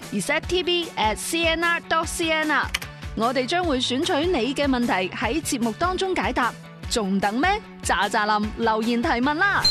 ZTV@cnr.cn。我哋將會選取你嘅問題喺節目當中解答，仲等咩？喳喳林留言提問啦！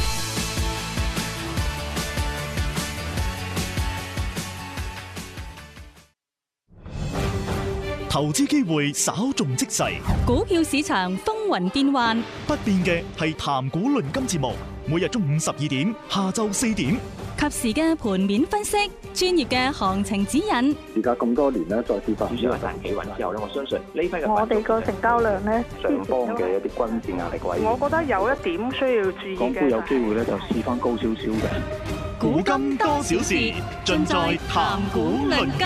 投資機會稍縱即逝， 股票市場風雲變幻， 不變嘅係談股論金節目，每日中午12點，下晝4點， 及時嘅盤面分析，專業嘅行情指引。 而家咁多年咧，再跌翻， 主要係大企穩之後咧，我相信呢批嘅我哋個成交量咧， 上方嘅一啲均線壓力位， 我覺得有一點需要注意嘅。 港股有機會咧就試翻高少少嘅。 古今多少事，盡在談股論金。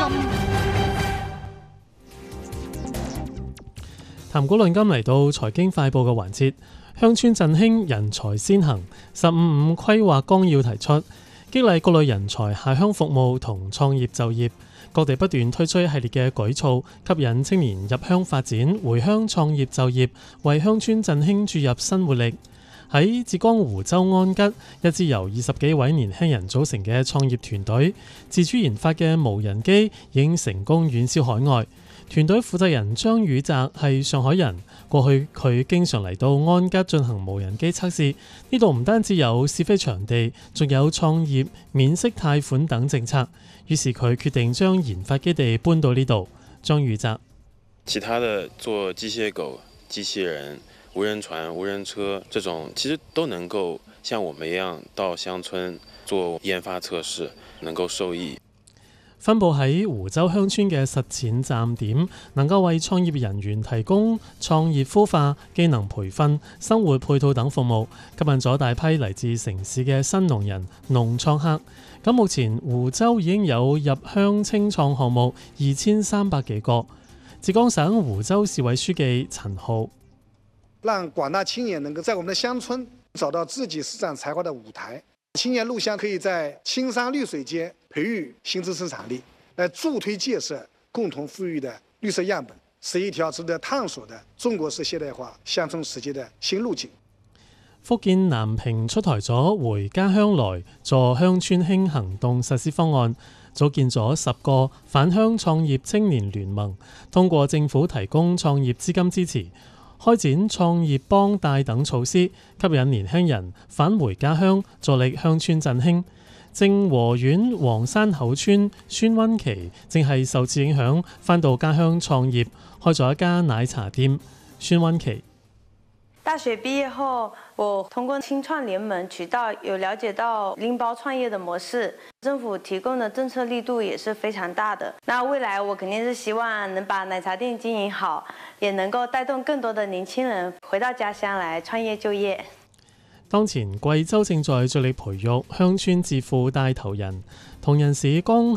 談股論金嚟到財經快報嘅環節，鄉村振興人才先行，15規劃綱要提出，激勵各類人才下鄉服務同創業就業，各地不斷推出一系列嘅舉措，吸引青年入鄉發展、回鄉創業就業，為鄉村振興注入新活力。喺浙江湖州安吉，一支由20幾位年輕人組成嘅創業團隊，自主研發嘅無人機已經成功遠銷海外。團隊負責人張宇澤係上海人，過去佢經常嚟到安吉進行無人機測試。呢度唔單止有試飛場地，仲有創業免息貸款等政策。於是佢決定將研發基地搬到呢度。張宇澤， 其他的做機械狗、機器人、無人船、無人車這種，其實都能夠像我們一樣到鄉村做研發測試，能夠受益。 分佈喺湖州鄉村嘅實踐站點，能夠為創業人員提供創業孵化、技能培訓、生活配套等服務，吸引咗大批嚟自城市嘅新農人、農創客。咁目前湖州已經有入鄉青創項目2300幾個。浙江省湖州市委書記陳浩， 讓廣大青年能夠在我們的鄉村找到自己施展才華的舞台。青年入鄉可以在青山綠水間培育新知生產力，來助推建設共同富裕的綠色樣本，是一條值得探索的中國式現代化鄉村實踐的新路徑。 福建南平出台咗回家鄉來助鄉村興行動實施方案，組建咗10個返鄉創業青年聯盟，通過政府提供創業資金支持，開展創業幫帶等措施，吸引年輕人返回家鄉，助力鄉村振興。正和縣黃山口村孫溫琪正係受此影響，返到家鄉創業，開咗一家奶茶店。孫溫琪， 大學畢業後，我通過青創聯盟渠道有了解到拎包創業的模式，政府提供的政策力度也是非常大的。那未來我肯定是希望能把奶茶店經營好，也能夠帶動更多的年輕人回到家鄉來創業就業。 當前貴州正在致力培育鄉村致富帶頭人，銅仁市剛